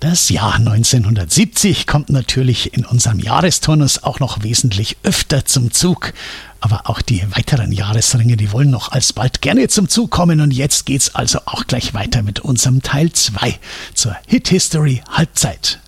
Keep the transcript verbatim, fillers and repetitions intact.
Das Jahr neunzehnhundertsiebzig kommt natürlich in unserem Jahresturnus auch noch wesentlich öfter zum Zug. Aber auch die weiteren Jahresringe, die wollen noch alsbald gerne zum Zug kommen. Und jetzt geht's also auch gleich weiter mit unserem Teil zwei zur Hit History Halbzeit.